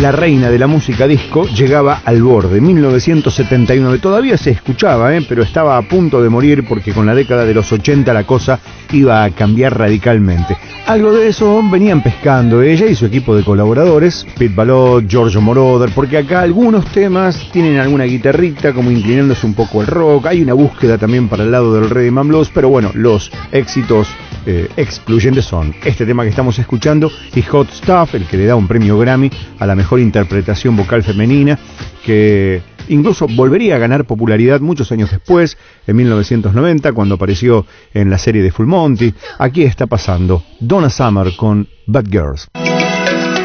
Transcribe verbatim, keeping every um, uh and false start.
la reina de la música disco llegaba al borde. mil novecientos setenta y nueve todavía se escuchaba, ¿eh? pero estaba a punto de morir porque con la década de los ochenta la cosa iba a cambiar radicalmente. Algo de eso venían pescando ella y su equipo de colaboradores, Pete Ballot, Giorgio Moroder, porque acá algunos temas tienen alguna guitarrita como inclinándose un poco al rock, hay una búsqueda también para el lado del rhythm and blues, pero bueno, los éxitos eh, excluyentes son este tema que estamos escuchando y Hot Stuff, el que le da un premio Grammy a la mejor interpretación vocal femenina, que incluso volvería a ganar popularidad muchos años después, en mil novecientos noventa, cuando apareció en la serie de Full Monty. Aquí está pasando Donna Summer con Bad Girls.